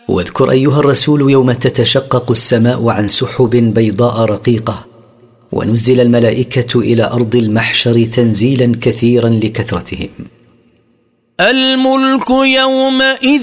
واذكر أيها الرسول يوم تتشقق السماء عن سحب بيضاء رقيقة، ونزل الملائكة إلى أرض المحشر تنزيلا كثيرا لكثرتهم. الملك يومئذ